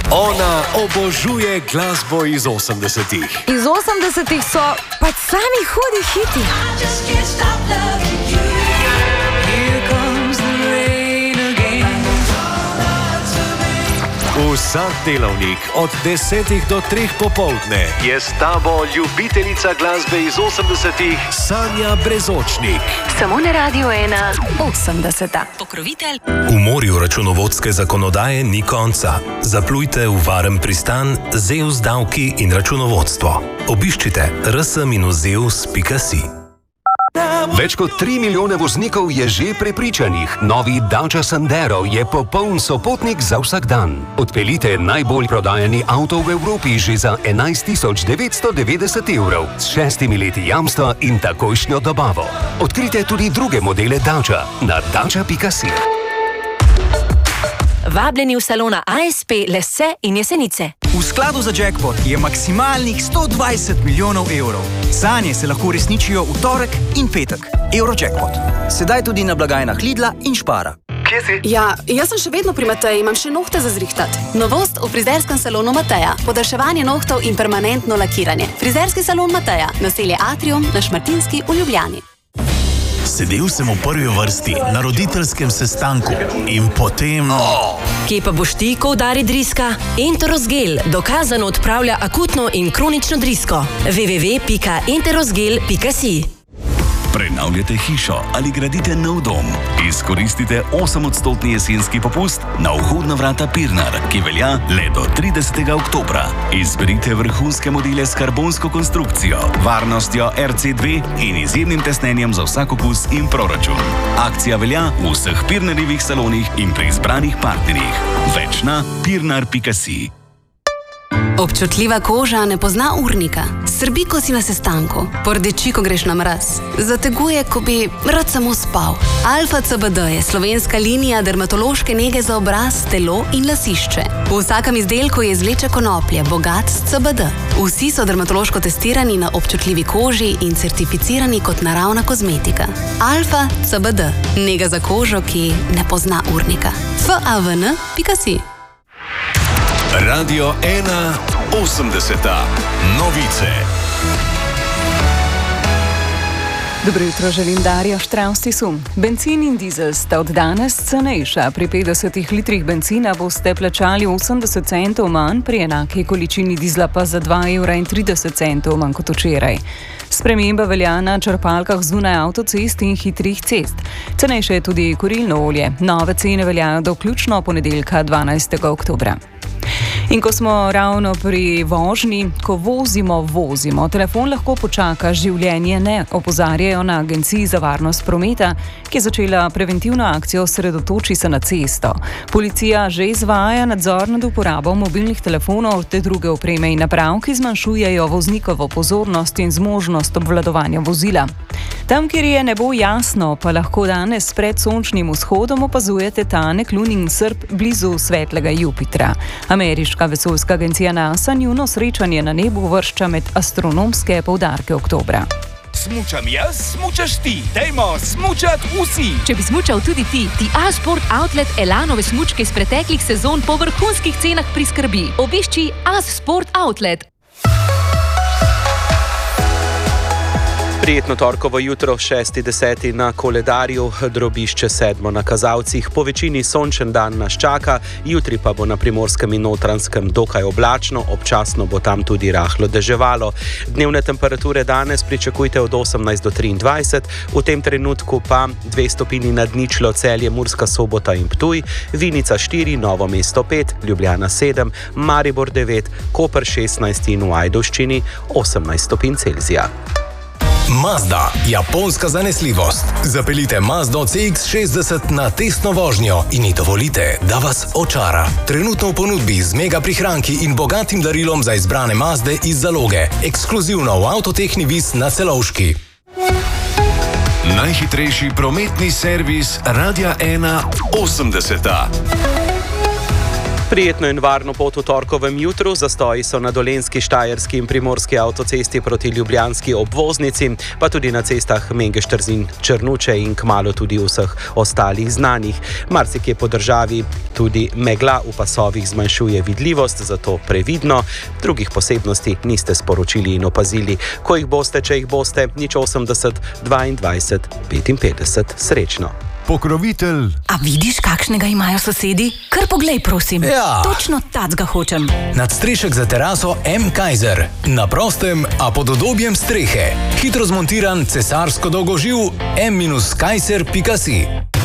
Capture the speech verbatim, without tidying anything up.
Ona obožuje glasbo iz osemdesetih. Iz osemdesetih so pač sami hudi hiti. Vsak delavnik od desetih do treh popoldne je s tabo ljubiteljica glasbe iz osemdesetih Sanja Brezočnik. Samo na Radio ena osemdeseta. Pokrovitelj. V morju računovodske zakonodaje ni konca. Zaplujte v varen pristan Zeus davki in računovodstvo. Obiščite r s zeus pika si. Več kot tri milijone voznikov je že prepričanih. Novi Dacia Sandero je popoln sopotnik za vsak dan. Odpeljite najbolj prodajani avto v Evropi že za enajst tisoč devetsto devetdeset evrov s šestimi leti jamstva in takojšnjo dobavo. Odkrite tudi druge modele Dacia na dacia pika si. Vabljeni v salona A S P Lesse in Jesenice. V skladu za jackpot je maksimalnih sto dvajset milijonov evrov. Sanje se lahko resničijo v torek in petek. Eurojackpot. Sedaj tudi na blagajnah Lidla in Špara. Kje si? Ja, jaz sem še vedno pri Mateji, imam še nohte za zrihtat. Novost v frizerskem salonu Mateja. Podaljševanje nohtov in permanentno lakiranje. Frizerski salon Mateja. Naselje Atrium na Šmartinski v Ljubljani. Sedel sem v prvi vrsti na roditeljskem sestanku in potem... Oh. Kje pa boš ti, ko udari driska? Enterosgel dokazano odpravlja akutno in kronično drisko. w w w pika enterosgel pika si. Prenavljate hišo ali gradite nov dom? Izkoristite osemodstotni jesenski popust na vhodna vrata Pirnar, ki velja le do tridesetega oktobra. Izberite vrhunske modele s karbonsko konstrukcijo, varnostjo R C dve in izjemnim tesnenjem za vsak okus in proračun. Akcija velja v vseh Pirnarjevih salonih in pri izbranih partnerjih. Več na pirnar pika si. Občutljiva koža ne pozna urnika. Srbi, ko si na sestanku. Pordeči, ko greš na mraz. Zateguje, ko bi rad samo spal. Alfa C B D je slovenska linija dermatološke nege za obraz, telo in lasišče. V vsakem izdelku je izvleče konoplje, bogat s C B D. Vsi so dermatološko testirani na občutljivi koži in certificirani kot naravna kozmetika. Alfa C B D. Nega za kožo, ki ne pozna urnika. f a v n pika si. Radio ena osemdeseta. Novice. Dobro jutro, želim Darja Štravstisu. Bencin in dizel sta od danes cenejša. Pri petdesetih litrih benzina boste plačali osemdeset centov manj, pri enaki količini dizla pa za dva evra in trideset centov manj kot včeraj. Sprememba velja na črpalkah zunaj avtocest in hitrih cest. Cenejše je tudi kurilno olje. Nove cene veljajo do vključno ponedeljka dvanajstega oktobra. In ko smo ravno pri vožnji, ko vozimo, vozimo. Telefon lahko počaka, življenje ne, opozarjajo na Agenciji za varnost prometa, ki je začela preventivno akcijo Osredotoči se na cesto. Policija že izvaja nadzor nad uporabo mobilnih telefonov te druge opreme in naprav, ki zmanjšujejo voznikovo pozornost in zmožnost obvladovanja vozila. Tam, kjer je nebo jasno, pa lahko danes pred sončnim vzhodom opazujete tanek lunin srp blizu svetlega Jupitra. Ameriška vesoljska agencija NASA njuno srečanje na nebu uvršča med astronomske poudarke oktobra. Smučam jaz, smučaš ti. Dajmo smučat vsi. Če bi smučal tudi ti, ti A-Sport Outlet Elanove smučke iz preteklih sezon po vrhunskih cenah priskrbi. Obišči A-Sport Outlet. Prijetno torkovo jutro, šesti deseti na koledarju, drobišče sedmo na kazalcih. Po večini sončen dan nas čaka, jutri pa bo na Primorskem in Notranjskem dokaj oblačno, občasno bo tam tudi rahlo deževalo. Dnevne temperature danes pričakujte od osemnajst do triindvajset, v tem trenutku pa dve stopinji nad ničlo Celje, Murska Sobota in Ptuj, Vinica štiri, Novo mesto pet, Ljubljana sedem, Maribor devet, Koper šestnajst in v Ajdovščini osemnajst stopinj Celzija. Mazda, japonska zanesljivost. Zapeljite Mazdo C X šestdeset na testno vožnjo in ji dovolite, da vas očara. Trenutno v ponudbi z mega prihranki in bogatim darilom za izbrane Mazde iz zaloge. Ekskluzivno v Avtotehni Vis na Celovški. Najhitrejši prometni servis Radia ena osemdeseta. Prijetno in varno pot v torkovem jutru, zastoji so na Dolenjski, Štajerski in Primorski avtocesti proti Ljubljanski obvoznici, pa tudi na cestah Mengeš-Trzin, Črnuče in kmalu tudi vseh ostalih znanih. Marsikje po državi tudi megla v pasovih zmanjšuje vidljivost, zato previdno. Drugih posebnosti niste sporočili in opazili. Ko jih boste, če jih boste, nič osemdeset, dvaindvajset, petinpetdeset. Srečno. Pokrovitelj. A vidiš, kakšnega imajo sosedi? Kar poglej, prosim. Ja. Točno tacga hočem. Nadstrešek za teraso M. Kaiser. Na prostem, a pod udobjem strehe. Hitro zmontiran cesarsko dolgoživ M Kaiser pika si.